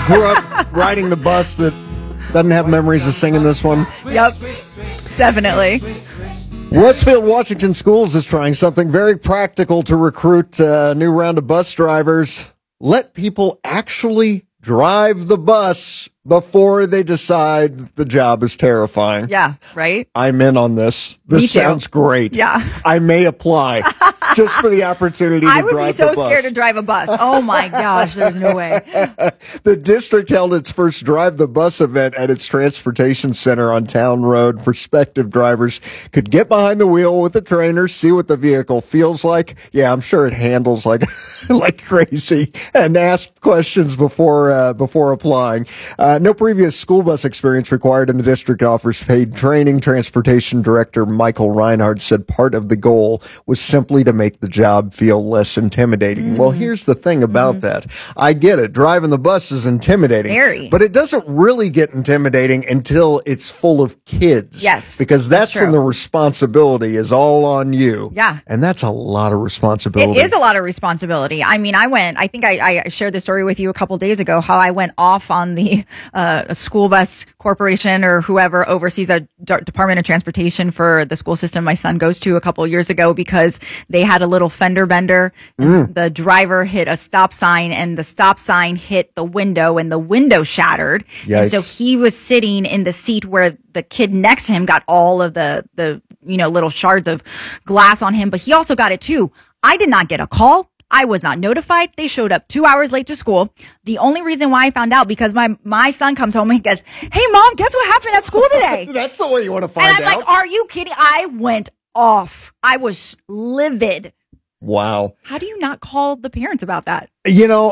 grew up riding the bus that doesn't have memories of singing this one? Yep, definitely. Westfield Washington Schools is trying something very practical to recruit a new round of bus drivers. Let people actually drive the bus before they decide the job is terrifying. Yeah, right? I'm in on this. Me This too. sounds great. Yeah. I may apply just for the opportunity to I drive the would bus. be so scared to drive a bus. Oh my gosh, there's no way. The district held its first Drive the Bus event at its transportation center on Town Road. Prospective drivers could get behind the wheel with the trainer, see what the vehicle feels like. Yeah, I'm sure it handles like like crazy, and ask questions before applying. No previous school bus experience required, and the district offers paid training. Transportation Director Michael Reinhardt said part of the goal was simply to make the job feel less intimidating. Well, here's the thing about that. I get it. Driving the bus is intimidating. Very. But it doesn't really get intimidating until it's full of kids. Yes, Because that's when true. the responsibility is all on you. Yeah. And that's a lot of responsibility. It is a lot of responsibility. I mean, I think I shared the story with you a couple days ago, how I went off on the school bus corporation or whoever oversees the Department of Transportation for the school system my son goes to a couple of years ago, because they had a little fender bender. The driver hit a stop sign, and the stop sign hit the window, and the window shattered. And so Yikes. he was sitting in the seat where the kid next to him got all of the little shards of glass on him, but he also got it too. I did not get a call. I was not notified. They showed up 2 hours late to school. The only reason why I found out, because my son comes home and he goes, "Hey mom, guess what happened at school today?" That's the way you want to find And I'm out. like, "Are you kidding?" I went off. I was livid. Wow. How do you not call the parents about that? You know,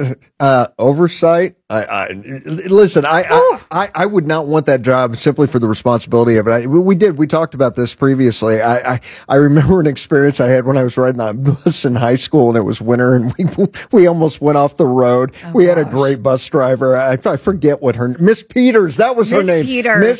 oversight. Listen. I would not want that job simply for the responsibility of it. We talked about this previously. I remember an experience I had when I was riding that bus in high school, and it was winter, and we almost went off the road. We had a great bus driver. I forget what her Miss Peters. That was her name.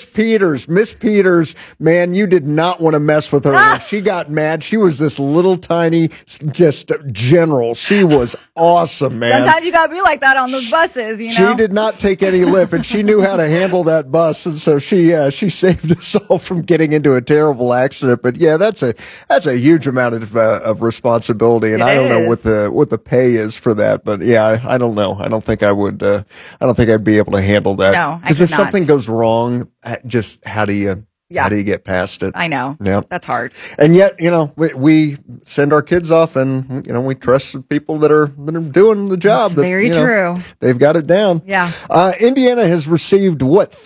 Miss Peters. Man, you did not want to mess with her. When she got mad, she was this little tiny, just general. She was awesome, man. Sometimes you gotta be like that on those buses, you know. She did not take any lip, and she knew how to handle that bus, and so she saved us all from getting into a terrible accident. But yeah, that's a huge amount of responsibility, and I don't know what the pay is for that. But yeah, I don't know. I don't think I would. I don't think I'd be able to handle that. No, because if something goes wrong, just how do you get past it? I know. Yeah, that's hard. And yet, we send our kids off, and we trust the people that are doing the job. That's very true. They've got it down. Yeah. Indiana has received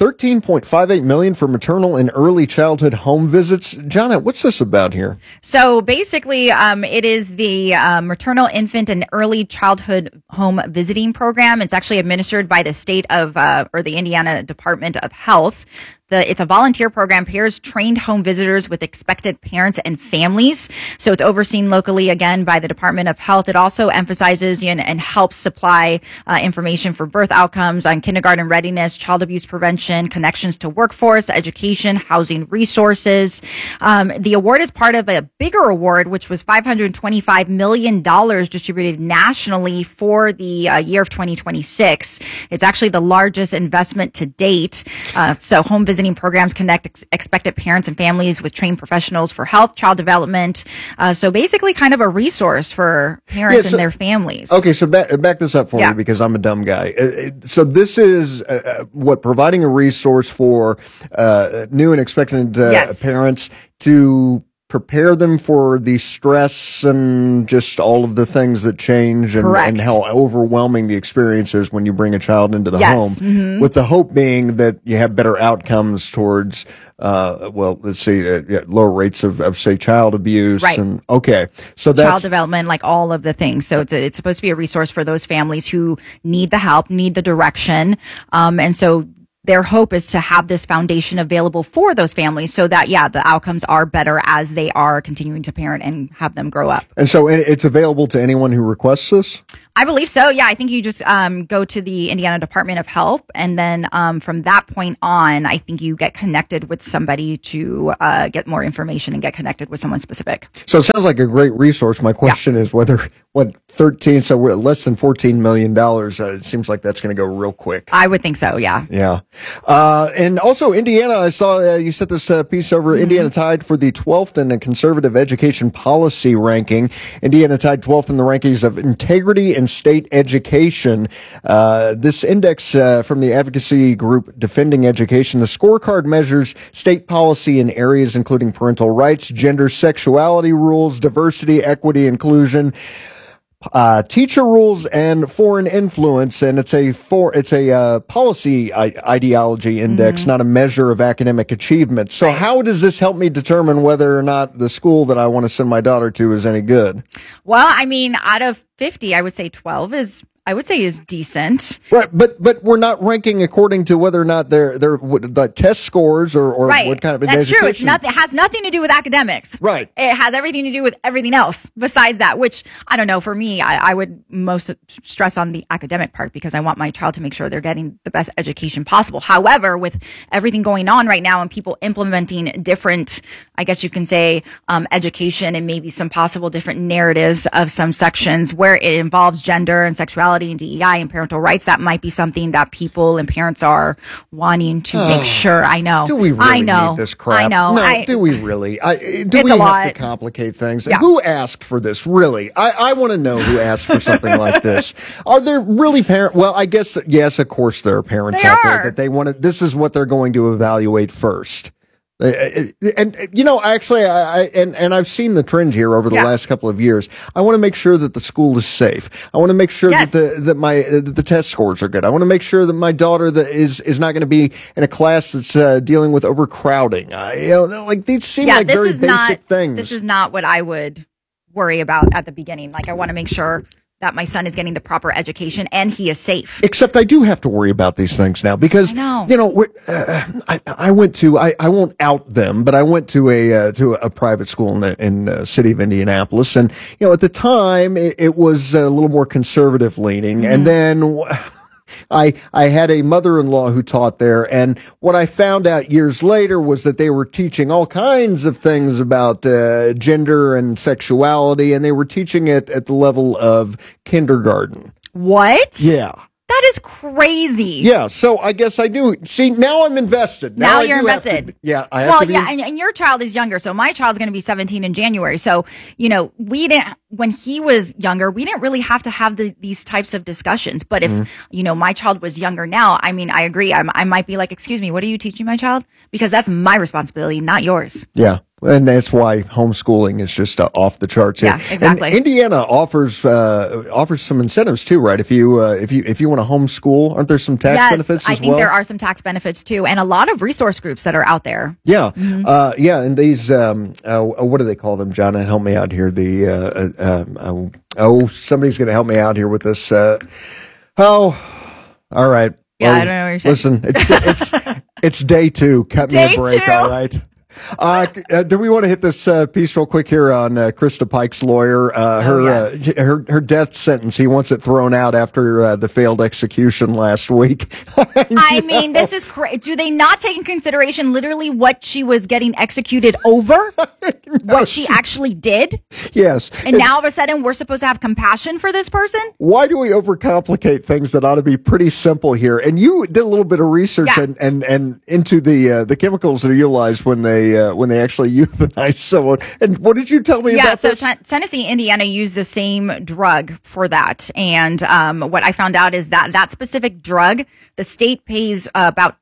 $13.58 million for maternal and early childhood home visits. Janet, what's this about here? So basically, it is the maternal, infant, and early childhood home visiting program. It's actually administered by the state of or the Indiana Department of Health. It's a volunteer program, pairs trained home visitors with expected parents and families. So it's overseen locally, again, by the Department of Health. It also emphasizes and helps supply information for birth outcomes on kindergarten readiness, child abuse prevention, connections to workforce, education, housing resources. The award is part of a bigger award, which was $525 million distributed nationally for the year of 2026. It's actually the largest investment to date. So home visiting programs connect expectant parents and families with trained professionals for health, child development. So basically kind of a resource for parents and their families. Okay, so back this up for me, because I'm a dumb guy. So this is providing a resource for new and expectant parents to prepare them for the stress and just all of the things that change and how overwhelming the experience is when you bring a child into the home, with the hope being that you have better outcomes towards, lower rates of say child abuse. Right. And so that's child development, like all of the things. So it's supposed to be a resource for those families who need the help, need the direction. And so their hope is to have this foundation available for those families so that, the outcomes are better as they are continuing to parent and have them grow up. And so it's available to anyone who requests this? I believe so. Yeah, I think you just go to the Indiana Department of Health, and then from that point on, I think you get connected with somebody to get more information and get connected with someone specific. So it sounds like a great resource. My question is whether, so we're at less than $14 million. It seems like that's going to go real quick. I would think so, yeah. Yeah. And also Indiana, I saw you set this piece over. Indiana tied for the 12th in the conservative education policy ranking. Indiana tied 12th in the rankings of integrity in state education. This index from the advocacy group Defending Education, the scorecard measures state policy in areas including parental rights, gender, sexuality rules, diversity, equity, inclusion, teacher rules, and foreign influence. And it's a policy ideology index, not a measure of academic achievement. So how does this help me determine whether or not the school that I want to send my daughter to is any good? Well, I mean, out of 50, I would say 12 is decent. Right, but we're not ranking according to whether or not they're the test scores or what kind of an That's education. true. It's not. It has nothing to do with academics. Right. It has everything to do with everything else besides that. Which I don't know. For me, I would most stress on the academic part because I want my child to make sure they're getting the best education possible. However, with everything going on right now and people implementing different, I guess you can say, education and maybe some possible different narratives of some sections where it involves gender and sexuality and DEI and parental rights, that might be something that people and parents are wanting to make sure. I know. Do we really need this crap? I know. No, do we really? Do we have to complicate things? Yeah. Who asked for this, really? I want to know who asked for something like this. Are there really parents? Well, I guess, yes, of course there are parents out there that they want to, this is what they're going to evaluate first. And you know, actually, I've seen the trend here over the last couple of years. I want to make sure that the school is safe. I want to make sure that the test scores are good. I want to make sure that my daughter is not going to be in a class that's dealing with overcrowding. Like these seem like very basic things. This is not what I would worry about at the beginning. Like, I want to make sure that my son is getting the proper education and he is safe. Except I do have to worry about these things now because, you know, I went to, I won't out them, but I went to a private school in the city of Indianapolis. And, you know, at the time it was a little more conservative leaning. And then I had a mother-in-law who taught there, and what I found out years later was that they were teaching all kinds of things about gender and sexuality, and they were teaching it at the level of kindergarten. What? Yeah. That is crazy. Yeah, so I guess I do. See, now I'm invested. Now you're invested. I have to be. And your child is younger, so my child's going to be 17 in January. So, you know, when he was younger, we didn't really have to have these types of discussions. But if, you know, my child was younger now, I mean, I agree. I might be like, excuse me, what are you teaching my child? Because that's my responsibility, not yours. Yeah. And that's why homeschooling is just off the charts here. Yeah, exactly. And Indiana offers some incentives too, right? If you want to homeschool, aren't there some tax benefits as well? I think there are some tax benefits too, and a lot of resource groups that are out there. Yeah, and these what do they call them, John? Help me out here. Somebody's going to help me out here with this. All right. Yeah, I don't know what you're saying. Listen, it's day 2. Cut me a break, all right. Do we want to hit this piece real quick here on Krista Pike's lawyer? Her death sentence. He wants it thrown out after the failed execution last week. I mean, this is crazy. Do they not take in consideration literally what she was getting executed over? What she actually did? Yes. And now all of a sudden we're supposed to have compassion for this person? Why do we overcomplicate things that ought to be pretty simple here? And you did a little bit of research and into the chemicals that are utilized when they actually euthanize someone. And what did you tell me about this? Yeah, so Tennessee, Indiana used the same drug for that. And what I found out is that specific drug, the state pays about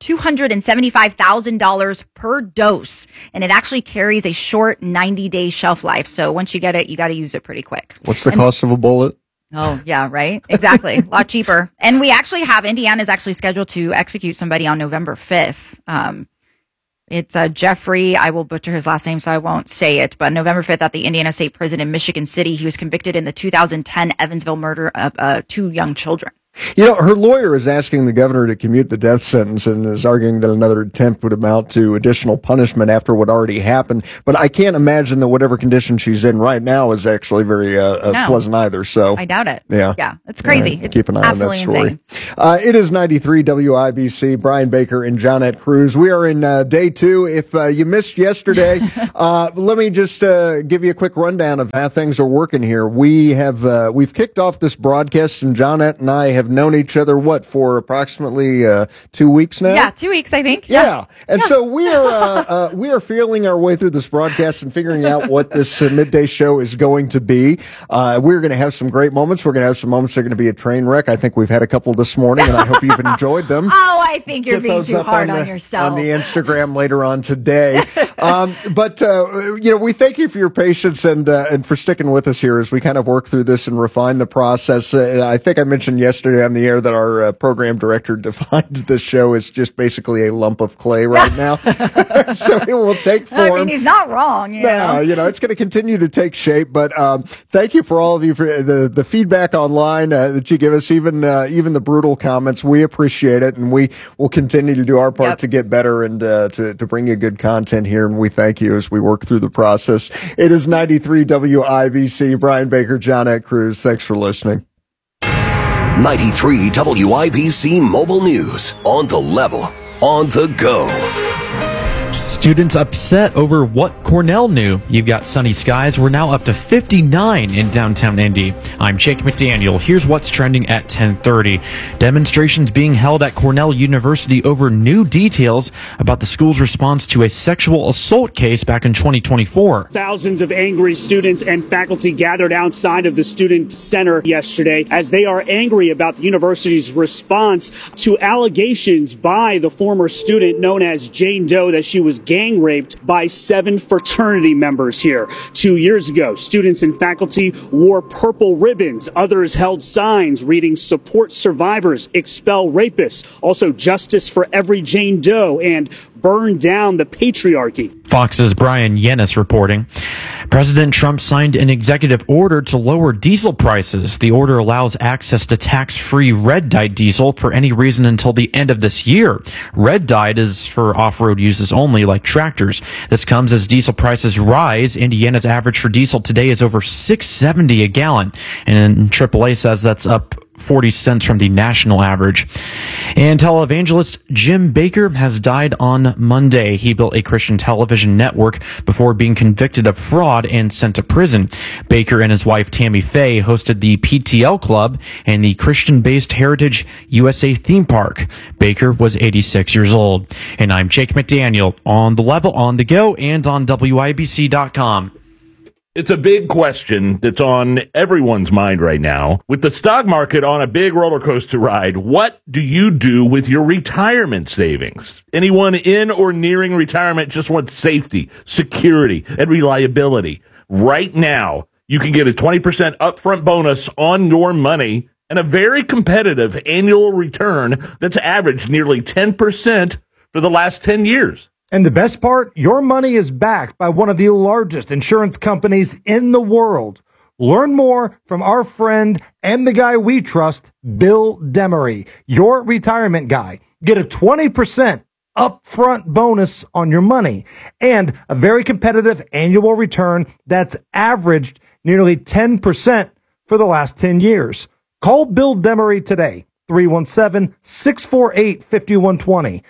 $275,000 per dose. And it actually carries a short 90-day shelf life. So once you get it, you got to use it pretty quick. What's the cost of a bullet? Oh, yeah, right. Exactly. A lot cheaper. And we actually have, Indiana's actually scheduled to execute somebody on November 5th. It's Jeffrey, I will butcher his last name, so I won't say it, but November 5th at the Indiana State Prison in Michigan City, he was convicted in the 2010 Evansville murder of 2 young children. Her lawyer is asking the governor to commute the death sentence and is arguing that another attempt would amount to additional punishment after what already happened. But I can't imagine that whatever condition she's in right now is actually very pleasant either. So I doubt it. Yeah, it's crazy. It's keep an eye on that story. Insane. It is 93 WIBC. Brian Baker and Johnette Cruz. We are in day 2. If you missed yesterday, let me just give you a quick rundown of how things are working here. We've kicked off this broadcast, and Johnette and I have known each other, for approximately 2 weeks now? Yeah, 2 weeks, I think. Yeah. So we are feeling our way through this broadcast and figuring out what this midday show is going to be. We're going to have some great moments. We're going to have some moments that are going to be a train wreck. I think we've had a couple this morning, and I hope you've enjoyed them. Oh, I think you're being too hard on yourself. On the Instagram later on today. But we thank you for your patience and for sticking with us here as we kind of work through this and refine the process. I think I mentioned yesterday on the air that our program director defines the show as just basically a lump of clay right now. So it will take form. I mean, he's not wrong. It's going to continue to take shape. But thank you for all of you for the feedback online that you give us, even the brutal comments. We appreciate it, and we will continue to do our part to get better and to bring you good content here. And we thank you as we work through the process. It is 93 WIBC. Brian Baker, Johnette Cruz. Thanks for listening. 93 WIBC Mobile News. On the level, on the go. Students upset over what Cornell knew. You've got sunny skies. We're now up to 59 in downtown Indy. I'm Jake McDaniel. Here's what's trending at 10:30. Demonstrations being held at Cornell University over new details about the school's response to a sexual assault case back in 2024. Thousands of angry students and faculty gathered outside of the student center yesterday as they are angry about the university's response to allegations by the former student known as Jane Doe that she was gang raped by 7 fraternity members here. 2 years ago, students and faculty wore purple ribbons. Others held signs reading "Support survivors, expel rapists," also "Justice for every Jane Doe," and "Burn down the patriarchy." Fox's Brian Yennis reporting. President Trump signed an executive order to lower diesel prices. The order allows access to tax-free red-dyed diesel for any reason until the end of this year. Red-dyed is for off-road uses only, like tractors. This comes as diesel prices rise. Indiana's average for diesel today is over $6.70 a gallon, and AAA says that's up 40 cents from the national average. And televangelist Jim Bakker has died on Monday. He built a Christian television network before being convicted of fraud and sent to prison. Bakker and his wife Tammy Faye hosted the PTL Club and the Christian-based Heritage USA theme park. Bakker was 86 years old. And I'm Jake McDaniel, on the level, on the go, and on WIBC.com. It's a big question that's on everyone's mind right now. With the stock market on a big roller coaster ride, what do you do with your retirement savings? Anyone in or nearing retirement just wants safety, security, and reliability. Right now, you can get a 20% upfront bonus on your money and a very competitive annual return that's averaged nearly 10% for the last 10 years. And the best part, your money is backed by one of the largest insurance companies in the world. Learn more from our friend and the guy we trust, Bill Demery, your retirement guy. Get a 20% upfront bonus on your money and a very competitive annual return that's averaged nearly 10% for the last 10 years. Call Bill Demery today, 317-648-5120.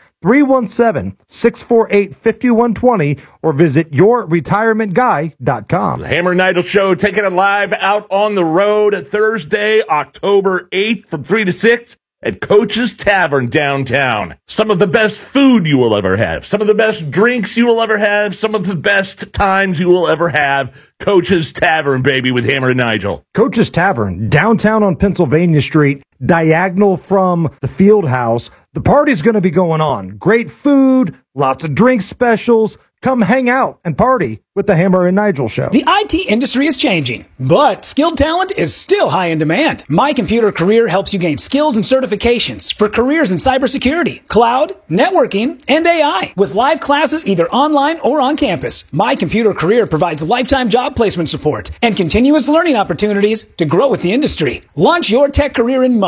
317-648-5120 or visit yourretirementguy.com. The Hammer and Nigel Show taking it live out on the road Thursday, October 8th from 3 to 6 at Coach's Tavern downtown. Some of the best food you will ever have. Some of the best drinks you will ever have. Some of the best times you will ever have. Coach's Tavern, baby, with Hammer and Nigel. Coach's Tavern, downtown on Pennsylvania Street, diagonal from the Field House. The party's going to be going on. Great food, lots of drink specials. Come hang out and party with the Hammer and Nigel Show. The IT industry is changing, but skilled talent is still high in demand. My Computer Career helps you gain skills and certifications for careers in cybersecurity, cloud, networking, and AI. With live classes either online or on campus, My Computer Career provides lifetime job placement support and continuous learning opportunities to grow with the industry. Launch your tech career in months.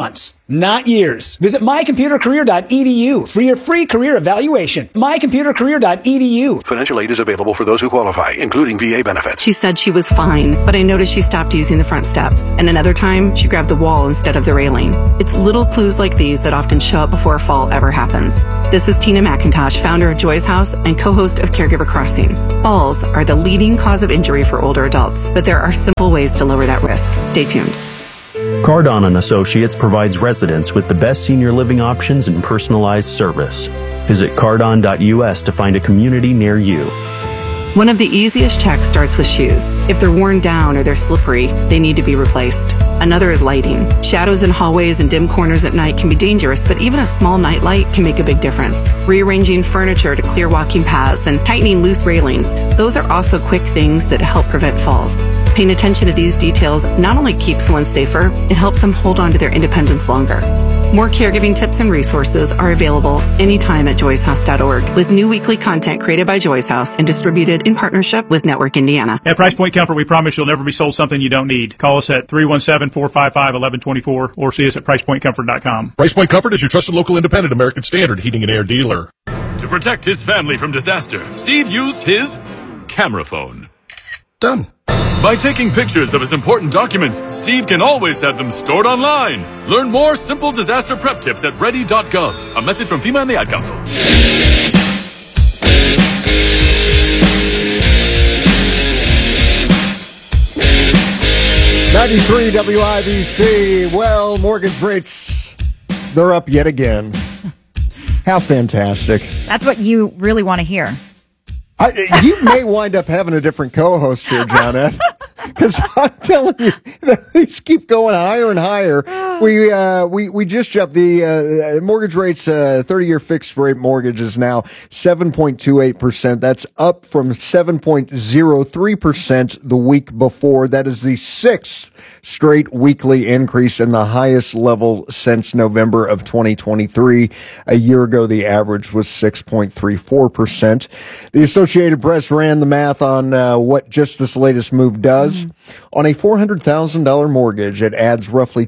not years. Visit mycomputercareer.edu for your free career evaluation. mycomputercareer.edu. Financial aid is available for those who qualify, including VA benefits. She said she was fine, but I noticed she stopped using the front steps. And another time, she grabbed the wall instead of the railing. It's little clues like these that often show up before a fall ever happens. This is Tina McIntosh, founder of Joy's House and co-host of Caregiver Crossing. Falls are the leading cause of injury for older adults, but there are simple ways to lower that risk. Stay tuned. Cardon & Associates provides residents with the best senior living options and personalized service. Visit cardon.us to find a community near you. One of the easiest checks starts with shoes. If they're worn down or they're slippery, they need to be replaced. Another is lighting. Shadows in hallways and dim corners at night can be dangerous, but even a small nightlight can make a big difference. Rearranging furniture to clear walking paths and tightening loose railings, those are also quick things that help prevent falls. Paying attention to these details not only keeps one safer, it helps them hold on to their independence longer. More caregiving tips and resources are available anytime at joyshouse.org, with new weekly content created by Joy's House and distributed in partnership with Network Indiana. At Price Point Comfort, we promise you'll never be sold something you don't need. Call us at 317-455-1124 or see us at PricePointComfort.com. Price Point Comfort is your trusted local independent American Standard heating and air dealer. To protect his family from disaster, Steve used his camera phone. Done. By taking pictures of his important documents, Steve can always have them stored online. Learn more simple disaster prep tips at ready.gov. A message from FEMA and the Ad Council. 93 WIBC. Well, mortgage rates, they're up yet again. How fantastic. That's what you really want to hear. You may wind up having a different co-host here, Johnette, because I'm telling you, these keep going higher and higher. We just jumped the mortgage rates. 30-year fixed rate mortgage is now 7.28%. That's up from 7.03% the week before. That is the sixth straight weekly increase and the highest level since November of 2023. A year ago, the average was 6.34%. The Associated Press ran the math on what just this latest move does. On a $400,000 mortgage, it adds roughly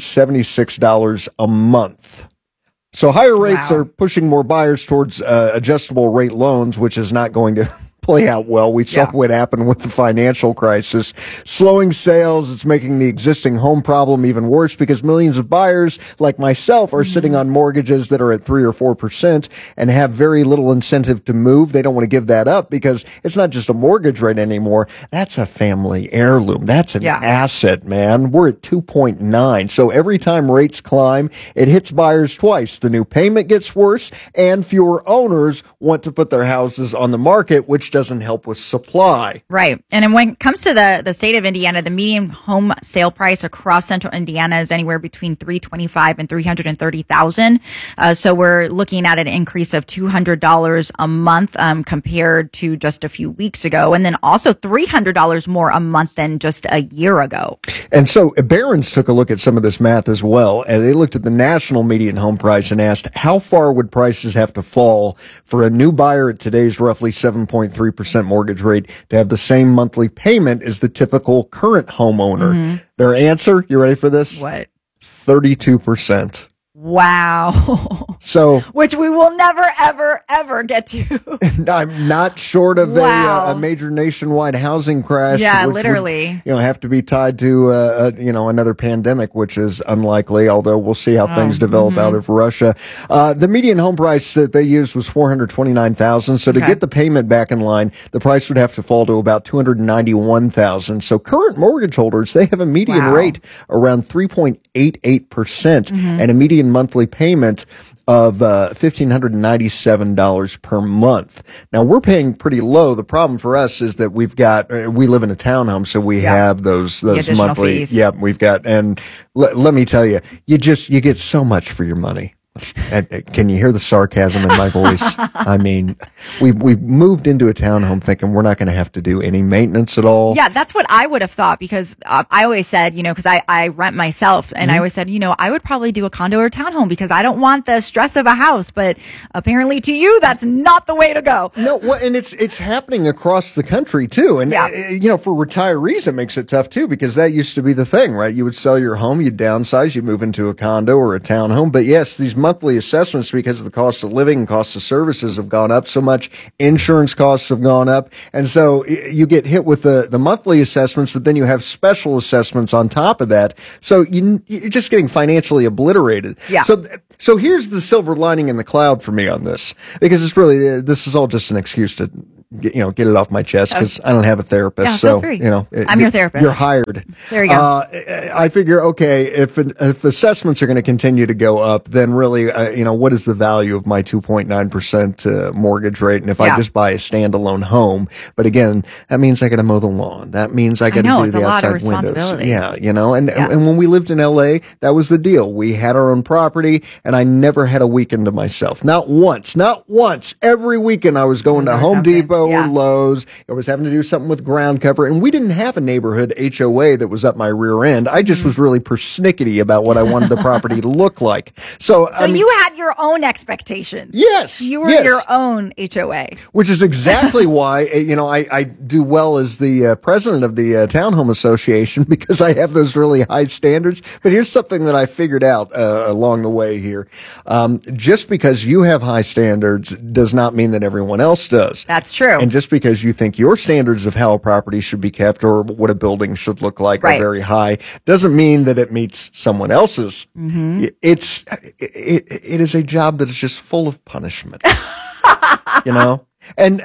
$276 a month. So higher rates are pushing more buyers towards adjustable rate loans, which is not going to play out well. We saw what happened with the financial crisis. Slowing sales, it's making the existing home problem even worse because millions of buyers like myself are sitting on mortgages that are at 3 or 4% and have very little incentive to move. They don't want to give that up because it's not just a mortgage rate anymore. That's a family heirloom. That's an asset, man. We're at 2.9. So every time rates climb, it hits buyers twice. The new payment gets worse and fewer owners want to put their houses on the market, which doesn't help with supply. Right. And when it comes to the state of Indiana, the median home sale price across central Indiana is anywhere between $325,000 and $330,000. So we're looking at an increase of $200 a month compared to just a few weeks ago. And then also $300 more a month than just a year ago. And so Barron's took a look at some of this math as well. And they looked at the national median home price and asked, how far would prices have to fall for a new buyer at today's roughly 7.3% mortgage rate to have the same monthly payment as the typical current homeowner? Their answer, you ready for this? What? 32%. Wow. So, which we will never, ever, ever get to. I'm not short of a major nationwide housing crash. Yeah, which literally. Would, have to be tied to another pandemic, which is unlikely. Although we'll see how things develop out of Russia. The median home price that they used was $429,000. So to get the payment back in line, the price would have to fall to about $291,000. So current mortgage holders, they have a median rate around 3.88% and a median monthly payment of $1,597 per month. Now we're paying pretty low. The problem for us is that we live in a townhome, so we have those monthly. Fees. Yep, we've got, and let me tell you, you get so much for your money. Can you hear the sarcasm in my voice? I mean, we moved into a townhome thinking we're not going to have to do any maintenance at all. Yeah, that's what I would have thought, because I always said, because I rent myself, and I always said, I would probably do a condo or townhome because I don't want the stress of a house. But apparently to you, that's not the way to go. No, well, and it's happening across the country too. And, for retirees, it makes it tough too, because that used to be the thing, right? You would sell your home, you'd downsize, you move into a condo or a townhome. But yes, these monthly assessments, because of the cost of living and cost of services have gone up so much, insurance costs have gone up. And so you get hit with the monthly assessments, but then you have special assessments on top of that. So you're just getting financially obliterated. Yeah. So here's the silver lining in the cloud for me on this, because it's really, this is all just an excuse to get it off my chest, because I don't have a therapist. Yeah, so, free. I'm your therapist. You're hired. There you go. I figure, okay, if assessments are going to continue to go up, then really, what is the value of my 2.9% mortgage rate? And if I just buy a standalone home, but again, that means I got to mow the lawn. That means I got to do the outside windows. Yeah, and when we lived in LA, that was the deal. We had our own property, and I never had a weekend to myself. Not once. Every weekend I was going to Home Depot or Lowe's. I was having to do something with ground cover, and we didn't have a neighborhood HOA that was up my rear end. I just was really persnickety about what I wanted the property to look like. So you had your own expectations. Yes. You were your own HOA. Which is exactly why, I do well as the president of the Townhome Association, because I have those really high standards. But here's something that I figured out along the way here. Just because you have high standards does not mean that everyone else does. That's true. And just because you think your standards of how a property should be kept or what a building should look like are very high, doesn't mean that it meets someone else's. Mm-hmm. It is a job that is just full of punishment. And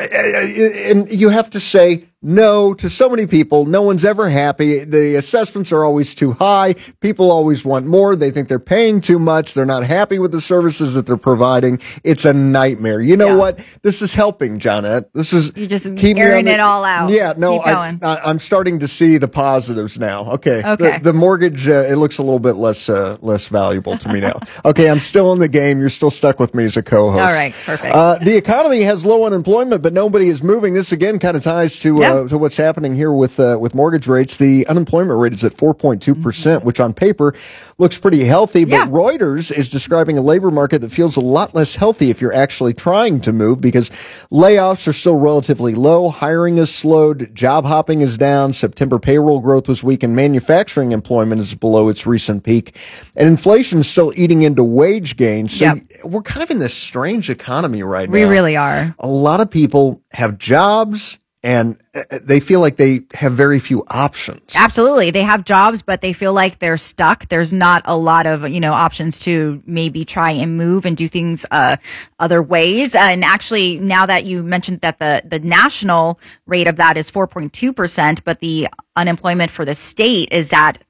you have to say no to so many people. No one's ever happy. The assessments are always too high. People always want more. They think they're paying too much. They're not happy with the services that they're providing. It's a nightmare. You know what? This is helping, Johnette. This is you're just airing it all out. Yeah, no, I'm starting to see the positives now. Okay. The mortgage, it looks a little bit less valuable to me now. Okay, I'm still in the game. You're still stuck with me as a co-host. All right, perfect. The economy has low unemployment, but nobody is moving. This again kind of ties to what's happening here with mortgage rates. The unemployment rate is at 4.2%, which on paper looks pretty healthy, but Reuters is describing a labor market that feels a lot less healthy if you're actually trying to move, because layoffs are still relatively low, hiring is slowed, job hopping is down, September payroll growth was weak, and manufacturing employment is below its recent peak, and inflation is still eating into wage gains. So we're kind of in this strange economy right now. We really are. A lot of people have jobs, and they feel like they have very few options. Absolutely. They have jobs, but they feel like they're stuck. There's not a lot of, options to maybe try and move and do things other ways. And actually, now that you mentioned that the national rate of that is 4.2%, but the unemployment for the state is at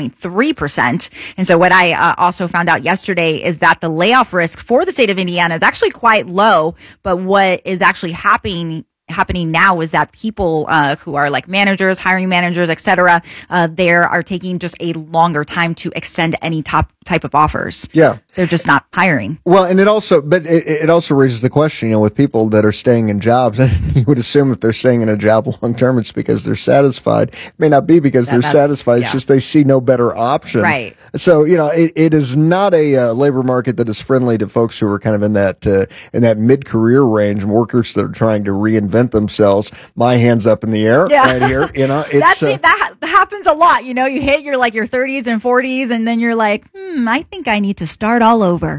3.3%. And so what I also found out yesterday is that the layoff risk for the state of Indiana is actually quite low, but what is actually happening now is that people who are like managers, hiring managers, etc., they are taking just a longer time to extend any type of offers. Yeah. They're just not hiring. Well, and it also raises the question, with people that are staying in jobs, and you would assume if they're staying in a job long term, it's because they're satisfied. It may not be because they're satisfied. It's just they see no better option. Right. So, it is not a labor market that is friendly to folks who are kind of in that mid-career range, and workers that are trying to reinvent themselves. My hand's up in the air right here. It's that happens a lot. You hit your 30s and 40s, and then you're like, I think I need to start all over.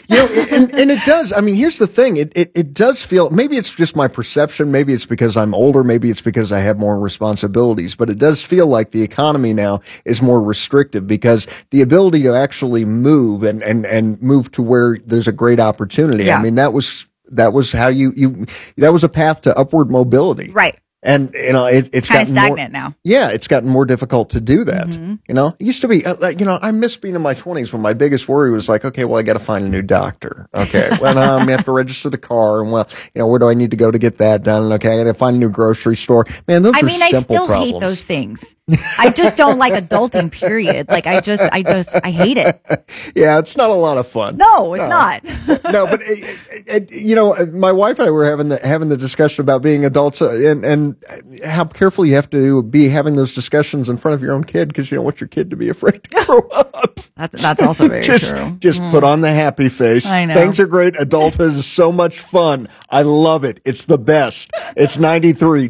And it does. I mean, here's the thing. It does feel, maybe it's just my perception. Maybe it's because I'm older. Maybe it's because I have more responsibilities, but it does feel like the economy now is more restrictive, because the ability to actually move and move to where there's a great opportunity. Yeah. I mean, that was how that was a path to upward mobility. Right. And, it's kind of gotten stagnant now. Yeah, it's gotten more difficult to do that. It used to be, I miss being in my 20s when my biggest worry was like, okay, well, I got to find a new doctor. Okay, well, I have to register the car. And, well, where do I need to go to get that done? Okay, I got to find a new grocery store. Man, those are simple I still problems. hate those things. I just don't like adulting, period. Like, I hate it. Yeah, it's not a lot of fun. No, it's not. No, but my wife and I were having the discussion about being adults and how careful you have to be having those discussions in front of your own kid because you don't want your kid to be afraid to grow up. That's also very true. Just put on the happy face. I know. Things are great. Adulthood is so much fun. I love it. It's the best. It's 93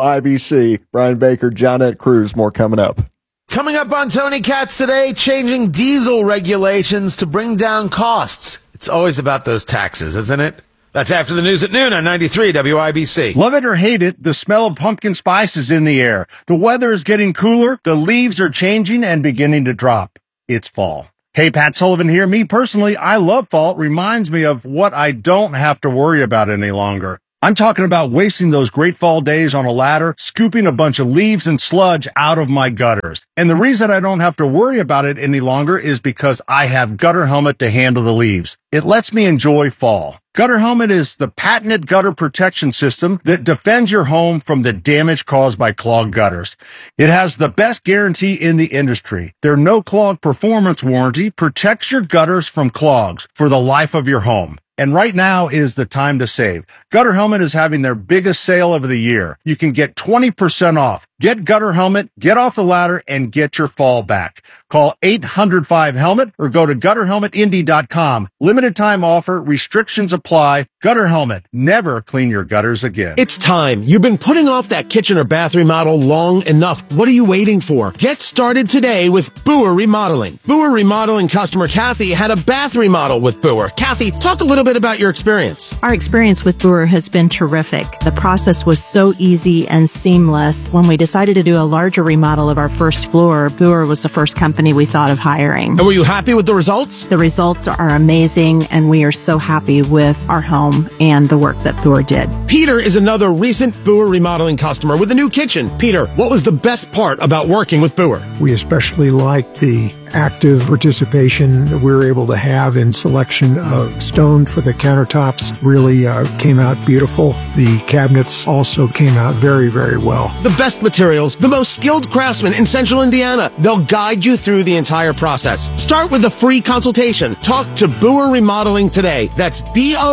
WIBC. Brian Baker, Johnette Cruz. More coming up. Coming up on Tony Katz today, changing diesel regulations to bring down costs. It's always about those taxes, isn't it? That's after the news at noon on 93 WIBC. Love it or hate it, the smell of pumpkin spice is in the air. The weather is getting cooler, the leaves are changing and beginning to drop. It's fall. Hey, Pat Sullivan here. Me personally, I love fall. It reminds me of what I don't have to worry about any longer. I'm talking about wasting those great fall days on a ladder, scooping a bunch of leaves and sludge out of my gutters. And the reason I don't have to worry about it any longer is because I have Gutter Helmet to handle the leaves. It lets me enjoy fall. Gutter Helmet is the patented gutter protection system that defends your home from the damage caused by clogged gutters. It has the best guarantee in the industry. Their no-clog performance warranty protects your gutters from clogs for the life of your home. And right now is the time to save. Gutter Helmet is having their biggest sale of the year. You can get 20% off. Get Gutter Helmet, get off the ladder, and get your fall back. Call 800-5HELMET or go to gutterhelmetindy.com. Limited time offer. Restrictions apply. Gutter Helmet. Never clean your gutters again. It's time. You've been putting off that kitchen or bath remodel long enough. What are you waiting for? Get started today with Boer Remodeling. Boer Remodeling customer Kathy had a bath remodel with Boer. Kathy, talk a little bit about your experience. Our experience with Boer has been terrific. The process was so easy and seamless. When we decided to do a larger remodel of our first floor, Boer was the first company we thought of hiring. And were you happy with the results? The results are amazing, and we are so happy with our home and the work that Boer did. Peter is another recent Boer Remodeling customer with a new kitchen. Peter, what was the best part about working with Boer? We especially liked the active participation that we were able to have in selection of stone for the countertops. Really came out beautiful. The cabinets also came out very, very well. The best materials, the most skilled craftsmen in Central Indiana. They'll guide you through the entire process. Start with a free consultation. Talk to Boer Remodeling today. That's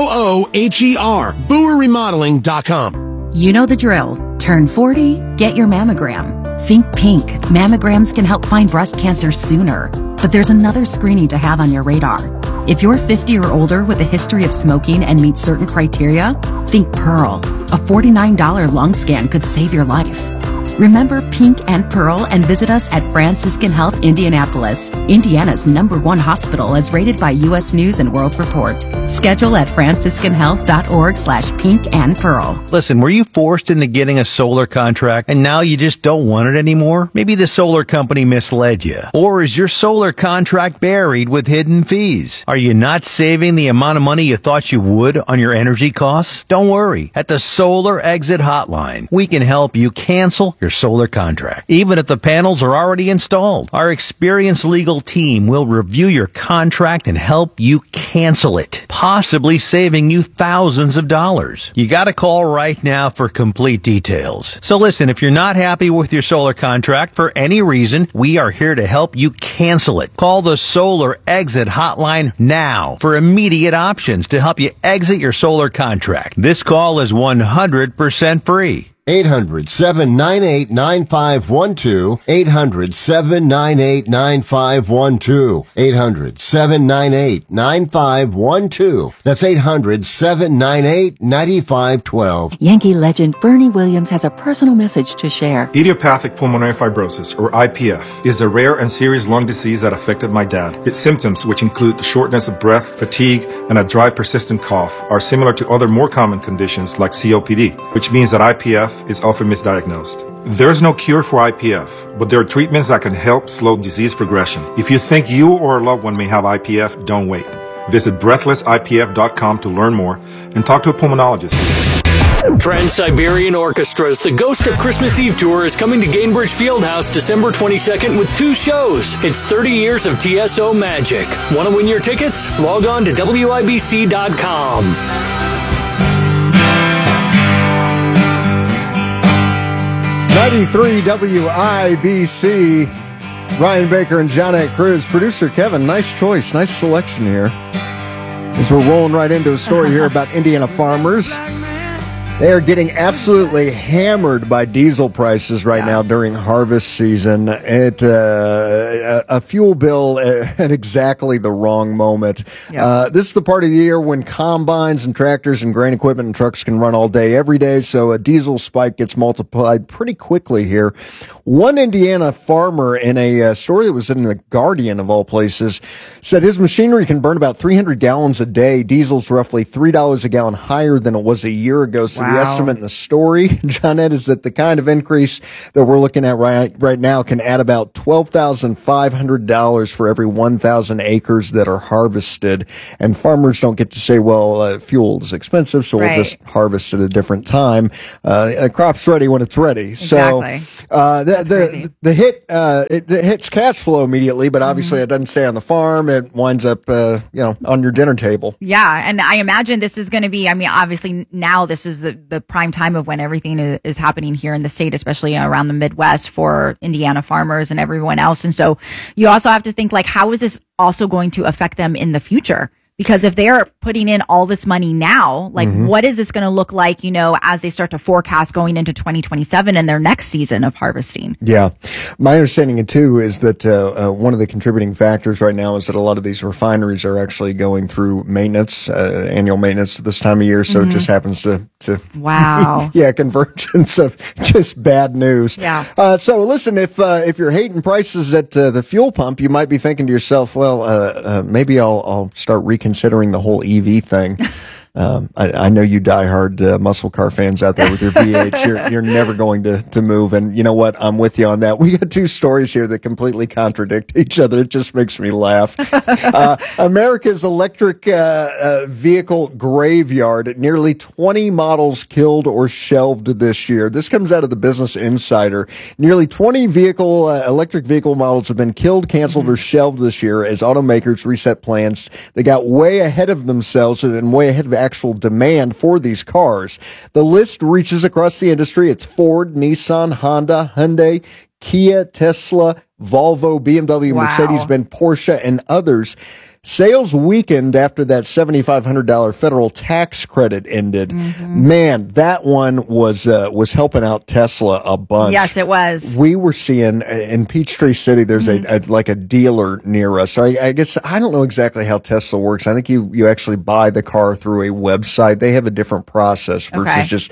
BOOHER, BoerRemodeling.com. You know the drill. Turn 40, get your mammogram. Think pink. Mammograms can help find breast cancer sooner. But there's another screening to have on your radar. If you're 50 or older with a history of smoking and meet certain criteria, think Pearl. A $49 lung scan could save your life. Remember Pink and Pearl and visit us at Franciscan Health Indianapolis, Indiana's #1 hospital as rated by U.S. News and World Report. Schedule at franciscanhealth.org/pink and pearl. Listen, were you forced into getting a solar contract and now you just don't want it anymore? Maybe the solar company misled you. Or is your solar contract buried with hidden fees? Are you not saving the amount of money you thought you would on your energy costs? Don't worry. At the Solar Exit Hotline, we can help you cancel your solar contract, even if the panels are already installed. Our experienced legal team will review your contract and help you cancel it, possibly saving you thousands of dollars. You got to call right now for complete details. So listen, if you're not happy with your solar contract for any reason, we are here to help you cancel it. Call the Solar Exit Hotline now for immediate options to help you exit your solar contract. This call is 100% free. 800-798-9512. 800-798-9512. 800-798-9512. That's 800-798-9512. Yankee legend Bernie Williams has a personal message to share. Idiopathic pulmonary fibrosis, or IPF, is a rare and serious lung disease that affected my dad. Its symptoms, which include shortness of breath, fatigue, and a dry, persistent cough, are similar to other more common conditions like COPD, which means that IPF is often misdiagnosed. There is no cure for IPF, but there are treatments that can help slow disease progression. If you think you or a loved one may have IPF, don't wait. Visit breathlessipf.com to learn more and talk to a pulmonologist. Trans-Siberian Orchestra's The Ghost of Christmas Eve Tour is coming to Gainbridge Fieldhouse December 22nd with 2 shows. It's 30 years of TSO magic. Want to win your tickets? Log on to WIBC.com. 93 WIBC. Ryan Baker and Johnette Cruz. Producer Kevin, nice choice, nice selection here. As we're rolling right into a story here about Indiana farmers. They are getting absolutely hammered by diesel prices right now during harvest season. A fuel bill at exactly the wrong moment. This is the part of the year when combines and tractors and grain equipment and trucks can run all day, every day, so a diesel spike gets multiplied pretty quickly here. One Indiana farmer in a story that was in The Guardian, of all places, said his machinery can burn about 300 gallons a day. Diesel's roughly $3 a gallon higher than it was a year ago. So the estimate in the story, Johnette, is that the kind of increase that we're looking at right now can add about $12,500 for every 1,000 acres that are harvested. And farmers don't get to say, well, fuel is expensive, so we'll just harvest at a different time. A crop's ready when it's ready. Exactly. So the hit it hits cash flow immediately, but obviously it doesn't stay on the farm. It winds up on your dinner table. Yeah, and I imagine this is going to be, I mean, obviously now this is the prime time of when everything is happening here in the state, especially around the Midwest for Indiana farmers and everyone else. And so you also have to think, like, how is this also going to affect them in the future? Because if they're putting in all this money now, like, what is this going to look like, as they start to forecast going into 2027 and their next season of harvesting? Yeah. My understanding, too, is that one of the contributing factors right now is that a lot of these refineries are actually going through maintenance, annual maintenance this time of year. So it just happens to wow. Yeah, convergence of just bad news. Yeah. So listen, if you're hating prices at the fuel pump, you might be thinking to yourself, well, maybe I'll start reconsidering the whole EV thing. I know you diehard muscle car fans out there with your V8s. You're never going to move. And you know what? I'm with you on that. We got 2 stories here that completely contradict each other. It just makes me laugh. America's electric vehicle graveyard. Nearly 20 models killed or shelved this year. This comes out of the Business Insider. Nearly 20 electric vehicle models have been killed, canceled, or shelved this year as automakers reset plans. They got way ahead of themselves and way ahead of actual demand for these cars. The list reaches across the industry. It's Ford, Nissan, Honda, Hyundai, Kia, Tesla, Volvo, BMW, Mercedes-Benz, Porsche, and others. Sales weakened after that $7,500 federal tax credit ended. Man, that one was helping out Tesla a bunch. Yes, it was. We were seeing in Peachtree City, there's a dealer near us. So I guess I don't know exactly how Tesla works. I think you actually buy the car through a website. They have a different process versus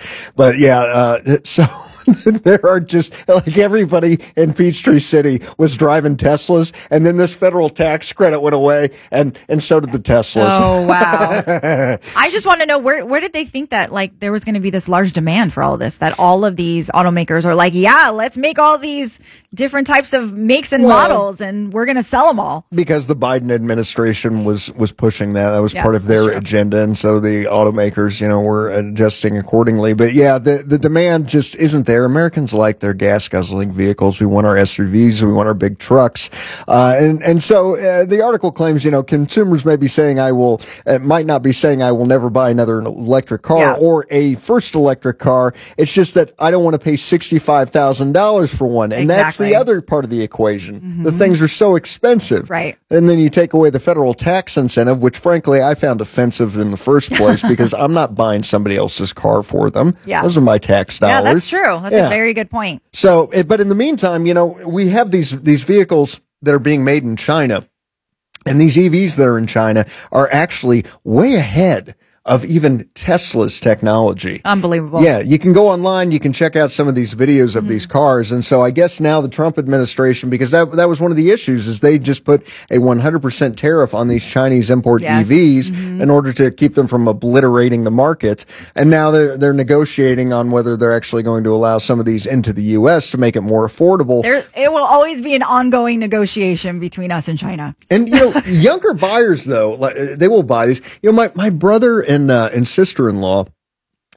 so there are just, like, everybody in Peachtree City was driving Teslas, and then this federal tax credit went away, and so did the Teslas. Oh, wow. I just want to know, where did they think that, like, there was going to be this large demand for all of this, that all of these automakers are like, yeah, let's make all these different types of makes and models, and we're going to sell them all. Because the Biden administration was pushing that. That was part of their agenda, and so the automakers, were adjusting accordingly. But yeah, the demand just isn't there. Americans like their gas-guzzling vehicles. We want our SUVs. We want our big trucks. And so the article claims, consumers may be saying might not be saying I will never buy another electric car or a first electric car. It's just that I don't want to pay $65,000 for one. And that's the other part of the equation. The things are so expensive. Right. And then you take away the federal tax incentive, which frankly I found offensive in the first place because I'm not buying somebody else's car for them. Yeah. Those are my tax dollars. Yeah, that's true. That's a very good point. So, but in the meantime, we have these vehicles that are being made in China, and these EVs that are in China are actually way ahead of even Tesla's technology. Unbelievable. Yeah, you can go online, you can check out some of these videos of these cars. And so I guess now the Trump administration, because that was one of the issues, is they just put a 100% tariff on these Chinese import EVs in order to keep them from obliterating the market. And now they're negotiating on whether they're actually going to allow some of these into the U.S. to make it more affordable. It will always be an ongoing negotiation between us and China. And, younger buyers, though, they will buy these. My brother and sister-in-law,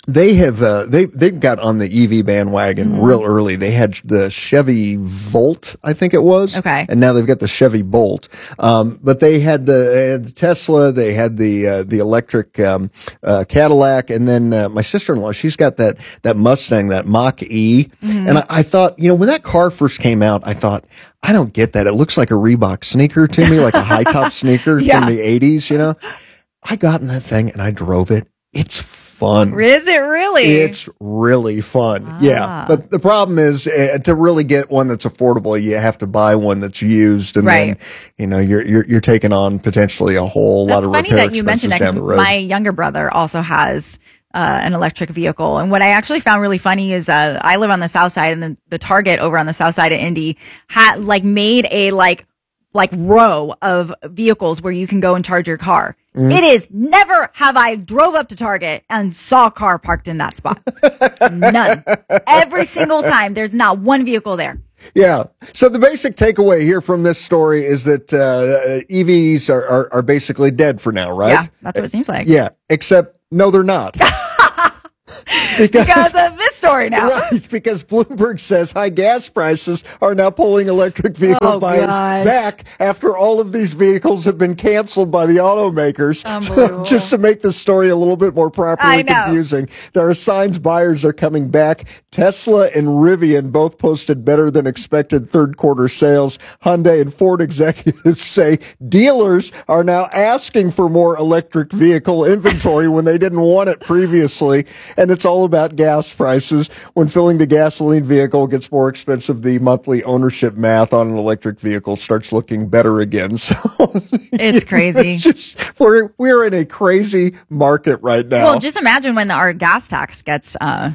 they've got on the EV bandwagon real early. They had the Chevy Volt, I think it was. Okay. And now they've got the Chevy Bolt. But they had the Tesla, they had the electric Cadillac, and then my sister-in-law, she's got that Mustang, that Mach-E. And I thought, when that car first came out, I thought, I don't get that. It looks like a Reebok sneaker to me, like a high-top sneaker from the 80s, I got in that thing and I drove it. It's fun. Is it really? It's really fun. Yeah. But the problem is to really get one that's affordable, you have to buy one that's used, and then you're taking on potentially a whole lot of repair that you mentioned expenses that, down the road. my younger brother also has an electric vehicle, and what I actually found really funny is I live on the south side, and the Target over on the south side of Indy had made a row of vehicles where you can go and charge your car. It is never have I drove up to Target and saw a car parked in that spot. None. Every single time, there's not one vehicle there. Yeah. So the basic takeaway here from this story is that EVs are basically dead for now, right? Yeah, that's what it seems like. Yeah, except no, they're not. Because of this story now. Right, because Bloomberg says high gas prices are now pulling electric vehicle buyers back after all of these vehicles have been canceled by the automakers. So just to make the story a little bit more properly confusing, there are signs buyers are coming back. Tesla and Rivian both posted better than expected third quarter sales. Hyundai and Ford executives say dealers are now asking for more electric vehicle inventory when they didn't want it previously. And it's all about gas prices. When filling the gasoline vehicle gets more expensive, the monthly ownership math on an electric vehicle starts looking better again. So it's crazy. We're in a crazy market right now. Well, just imagine when our gas tax gets done.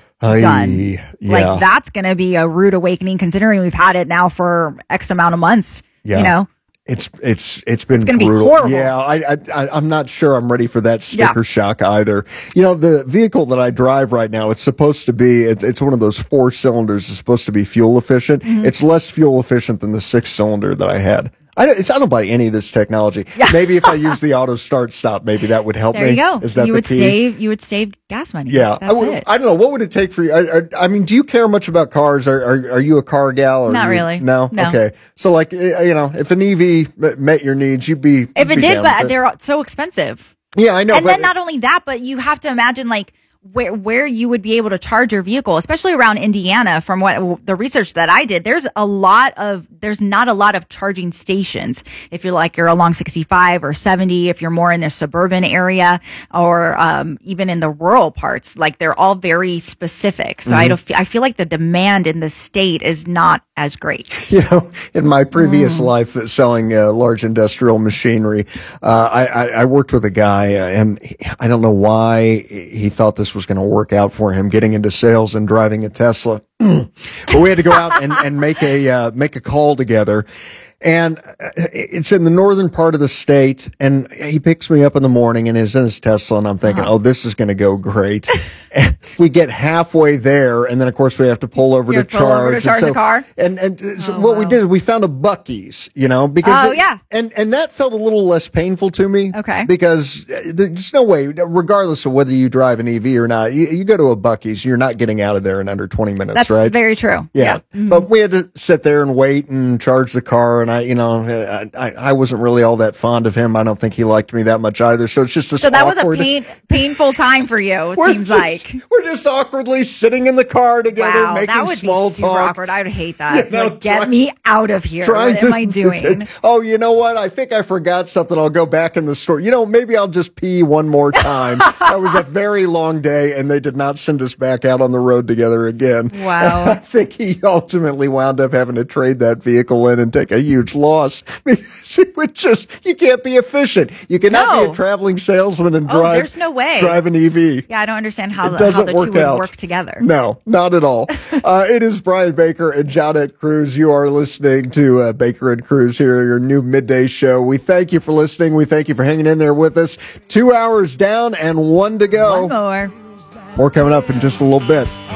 That's going to be a rude awakening, considering we've had it now for X amount of months. It's been going to be brutal. horrible. Yeah, I'm not sure I'm ready for that sticker shock either. The vehicle that I drive right now, it's supposed to be, it's one of those 4 cylinders. It's supposed to be fuel efficient. It's less fuel efficient than the 6-cylinder that I had. I don't buy any of this technology. Maybe if I use the auto start stop, maybe that would help me. There you go. Is that you the would key? You would save gas money. Yeah. That's it. I don't know. What would it take for you? I mean, do you care much about cars? Are you a car gal? Or Not really. No? Okay. So if an EV met your needs, you'd be. If it did, but they're so expensive. Yeah, I know. And then not only that, but you have to imagine where you would be able to charge your vehicle, especially around Indiana. From what the research that I did, there's not a lot of charging stations. If you're along 65 or 70, if you're more in the suburban area or even in the rural parts, they're all very specific. So I feel like the demand in the state is not as great. In my previous life selling large industrial machinery, I worked with a guy, and I don't know why he thought this was going to work out for him, getting into sales and driving a Tesla. But we had to go out and make a call together. And it's in the northern part of the state, and he picks me up in the morning and is in his Tesla, and I'm thinking, this is going to go great. And we get halfway there, and then of course we have to pull over to charge the car. And so what we did is we found a Buc-ee's, because and that felt a little less painful to me. Okay. Because there's no way, regardless of whether you drive an EV or not, you go to a Buc-ee's, you're not getting out of there in under 20 minutes, That's right? very true. Yeah. But we had to sit there and wait and charge the car, and I wasn't really all that fond of him. I don't think he liked me that much either. So it's just this that awkward, was a painful time for you, it seems like. We're just awkwardly sitting in the car together, making that would small be super talk. awkward. I would hate that. Get me out of here. What am I doing? Oh, you know what? I think I forgot something. I'll go back in the store. Maybe I'll just pee one more time. That was a very long day, and they did not send us back out on the road together again. Wow. And I think he ultimately wound up having to trade that vehicle in and take a huge loss. Because it would you can't be efficient. You cannot be a traveling salesman and there's no way. drive an EV. Yeah, I don't understand how the two would work together. No, not at all. It is Brian Baker and Jonette Cruz. You are listening to Baker and Cruz here, your new midday show. We thank you for listening. We thank you for hanging in there with us. 2 hours down and 1 to go. One more. More coming up in just a little bit.